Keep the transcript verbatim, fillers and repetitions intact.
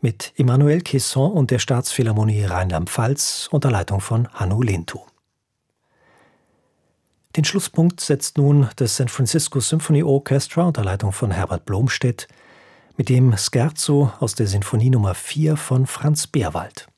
mit Emmanuel Caisson und der Staatsphilharmonie Rheinland-Pfalz unter Leitung von Hannu Lintu. Den Schlusspunkt setzt nun das San Francisco Symphony Orchestra unter Leitung von Herbert Blomstedt mit dem Scherzo aus der Sinfonie Nummer vier von Franz Beerwald.